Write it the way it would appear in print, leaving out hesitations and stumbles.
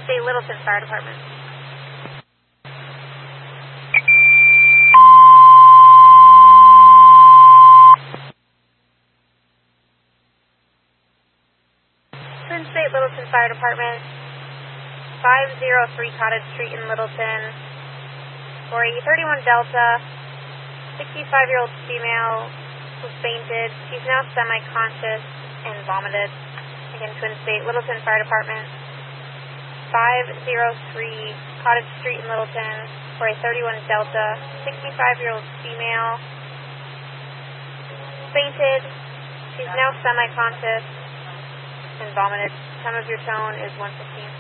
State Littleton Fire Department. Twin State Littleton Fire Department, 503 Cottage Street in Littleton, for a 31 Delta, 65-year-old female was fainted. She's now semi-conscious and vomited. Again, Twin State Littleton Fire Department, 503 Cottage Street in Littleton, for a 31 Delta, 65-year-old female fainted. She's now semi-conscious and vomited. Time of your tone is 1:15.